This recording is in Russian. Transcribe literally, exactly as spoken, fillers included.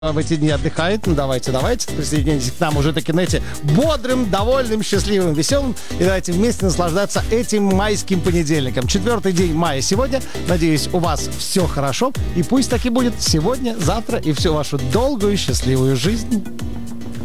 в эти дни отдыхает, ну давайте, давайте, присоединяйтесь к нам уже таки, знаете, бодрым, довольным, счастливым, веселым. И давайте вместе наслаждаться этим майским понедельником. Четвертый день мая сегодня. Надеюсь, у вас все хорошо. И пусть так и будет сегодня, завтра и всю вашу долгую счастливую жизнь.